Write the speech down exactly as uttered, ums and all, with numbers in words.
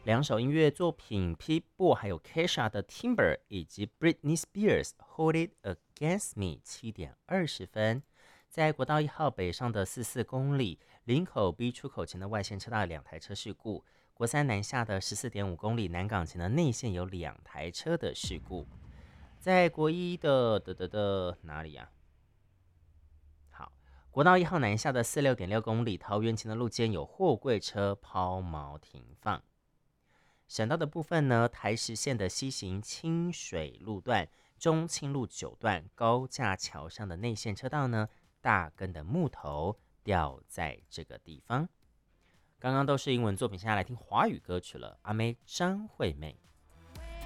两首音乐作品 Pitbull 还有 Kesha 的 Timber 以及 Britney Spears Hold It Against Me 七点二十分。在国道一号北上的四四公里林口 B 出口前的外线车道两台车事故，国三南下的十四点五公里南港前的内线有两台车的事故。在国一的的的的哪里啊？好，国道一号南下的四六点六公里桃园前的路肩有货柜车抛锚停放。省道的部分呢，台十线的西行清水路段、中清路九段高架桥上的内线车道呢，大根的木头掉在这个地方。刚刚都是英文作品，现在来听华语歌曲了。阿妹张惠妹。